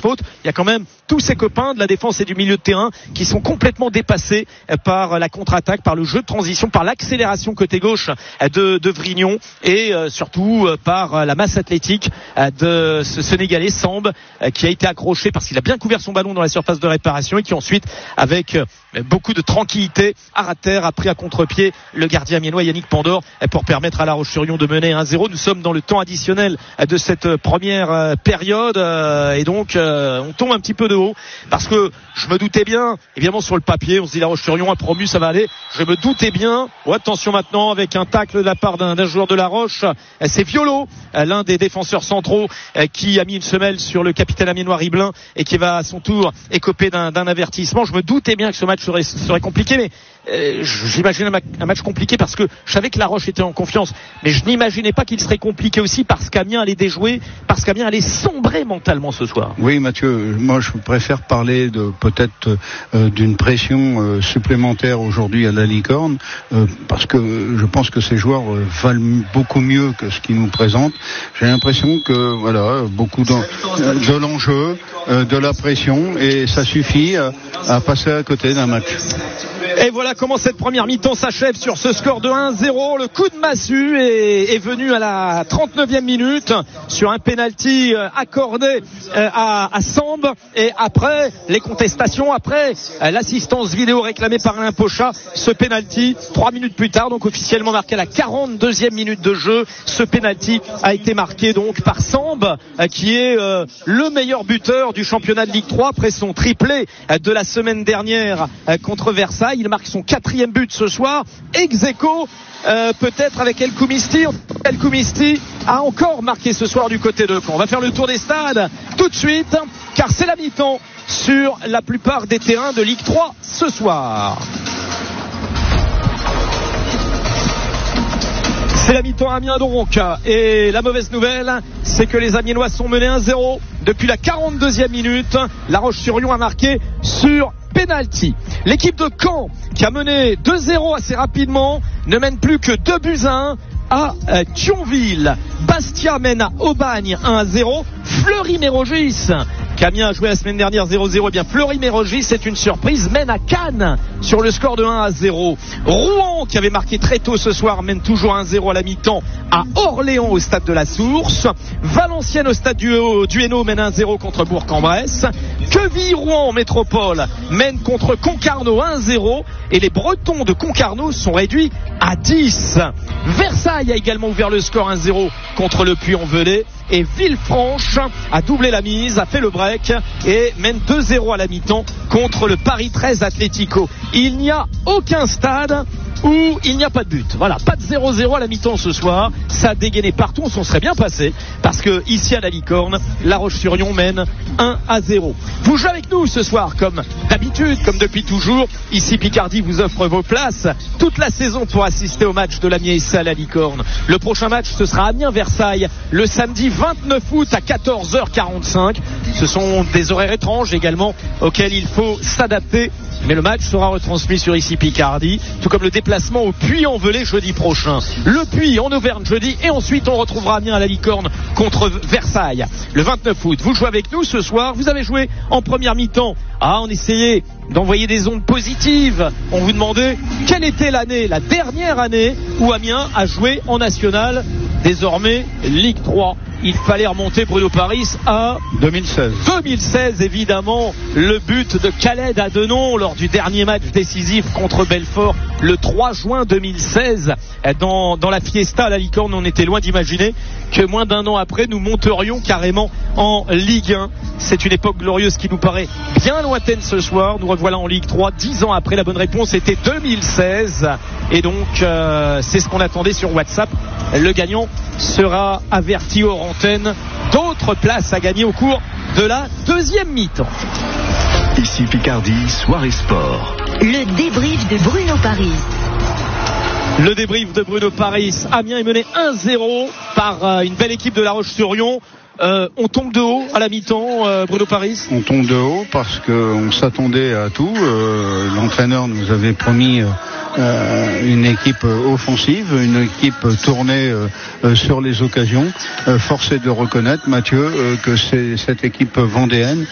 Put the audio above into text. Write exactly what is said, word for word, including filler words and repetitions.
faute. Il y a quand même tous ces copains de la défense et du milieu de terrain qui sont complètement dépassés par la contre-attaque, par le jeu de transition, par l'accélération côté gauche de, de Vrignon et euh, surtout euh, par la masse athlétique euh, de ce Sénégalais Samb euh, qui a été accroché parce qu'il a bien couvert son ballon dans la surface de réparation et qui ensuite, avec euh, beaucoup de tranquillité, à terre, a pris à contre-pied le gardien amiénois Yannick Pandore pour permettre à La Roche-sur-Yon de mener un zéro. Nous sommes dans le temps additionnel de cette première euh, période euh, et donc euh, on tombe un petit peu de haut parce que je me doutais bien, évidemment sur le papier on se dit La Roche-sur-Yon a promu, ça va aller, je me doutais bien. Oh, attention maintenant avec un tacle de la part d'un, d'un joueur de La Roche, c'est Violo, l'un des défenseurs centraux qui a mis une semelle sur le capitaine amiénois Riblin et qui va à son tour écoper d'un, d'un avertissement. Je me doutais bien que ce match serait, serait compliqué, mais euh, j'imaginais un match compliqué parce que je savais que La Roche était en confiance, mais je n'imaginais pas qu'il serait compliqué aussi parce qu'Amiens allait déjouer, parce qu'Amiens allait sombrer mentalement ce soir. Oui Mathieu, moi je préfère parler de peut-être euh, d'une pression euh, supplémentaire aujourd'hui à la Licorne euh, parce que je pense que ces joueurs euh, valent beaucoup mieux que ce qu'ils nous présentent. J'ai l'impression que voilà, beaucoup de, euh, de l'enjeu, euh, de la pression et ça suffit à, à passer à côté d'un match. Et voilà comment cette première mi-temps s'achève sur ce score de un zéro. Le coup de massue est, est venu à la trente-neuvième minute sur un penalty accordé à, à Samb. Et après les contestations, après l'assistance vidéo réclamée par Alain Pochat, ce penalty, trois minutes plus tard, donc officiellement marqué à la quarante-deuxième minute de jeu, ce penalty a été marqué donc par Samb, qui est euh, le meilleur buteur du championnat de Ligue trois après son triplé de la semaine dernière contre Versailles. Il marque son quatrième but ce soir, ex aequo euh, peut-être avec El Koumisti. El Koumisti a encore marqué ce soir du côté de Caen. On va faire le tour des stades tout de suite car c'est la mi-temps sur la plupart des terrains de Ligue trois ce soir. C'est la mi-temps à Amiens donc, et la mauvaise nouvelle c'est que les Amiénois sont menés un zéro depuis la quarante-deuxième minute. La Roche-sur-Yon a marqué sur penalty. L'équipe de Caen qui a mené deux zéro assez rapidement ne mène plus que deux buts à un à euh, Thionville. Bastia mène à Aubagne un à zéro. Fleury-Mérogis, qu'Amiens a joué la semaine dernière zéro zéro, eh bien Fleury-Mérogis, c'est une surprise, mène à Cannes sur le score de un à zéro. Rouen, qui avait marqué très tôt ce soir, mène toujours un zéro à la mi-temps à Orléans au stade de la Source. Valenciennes au stade du, du Hainaut mène un zéro contre Bourg-en-Bresse. Queville-Rouen en métropole mène contre Concarneau un zéro et les Bretons de Concarneau sont réduits à dix. Versailles a également ouvert le score un zéro contre le Puy-en-Velay et Villefranche a doublé la mise, a fait le break et mène deux zéro à la mi-temps contre le Paris treize Atlético. Il n'y a aucun stade où il n'y a pas de but. Voilà, pas de zéro zéro à la mi-temps ce soir. Ça a dégainé partout, on s'en serait bien passé parce que ici à la Licorne, La Roche-sur-Yon mène un à zéro. Vous jouez avec nous ce soir comme d'habitude, comme depuis toujours. Ici Picardie vous offre vos places toute la saison pour assister au match de l'Amiens S A à la Licorne. Le prochain match ce sera Amiens-Versailles le samedi vingt-neuf août à quatorze heures quarante-cinq. Ce sont des horaires étranges également auxquels il faut s'adapter. Mais le match sera retransmis sur ici Picardie, tout comme le déplacement au Puy-en-Velay jeudi prochain. Le Puy en Auvergne jeudi et ensuite on retrouvera Amiens à la Licorne contre Versailles le vingt-neuf août. Vous jouez avec nous ce soir, vous avez joué en première mi-temps. Ah, on essayait d'envoyer des ondes positives. On vous demandait quelle était l'année, la dernière année où Amiens a joué en national, désormais Ligue trois. Il fallait remonter Bruno Paris à deux mille seize. deux mille seize évidemment, le but de Khaled Adenon lors du dernier match décisif contre Belfort le trois juin deux mille seize. Dans, dans la Fiesta à la Licorne, on était loin d'imaginer que moins d'un an après nous monterions carrément en Ligue un. C'est une époque glorieuse qui nous paraît bien lointaine ce soir. Nous revoilà en Ligue trois dix ans après. La bonne réponse était deux mille seize et donc euh, c'est ce qu'on attendait sur WhatsApp. Le gagnant sera averti hors antenne d'autres places à gagner au cours de la deuxième mi-temps. Ici Picardie, soirée sport. Le débrief de Bruno Paris. Le débrief de Bruno Paris. Amiens est mené un zéro par euh, une belle équipe de La Roche-sur-Yon. Euh, on tombe de haut à la mi-temps, euh, Bruno Paris. On tombe de haut parce qu'on s'attendait à tout. Euh, l'entraîneur nous avait promis euh, une équipe offensive, une équipe tournée euh, sur les occasions. Euh, force est de reconnaître, Mathieu, euh, que c'est cette équipe vendéenne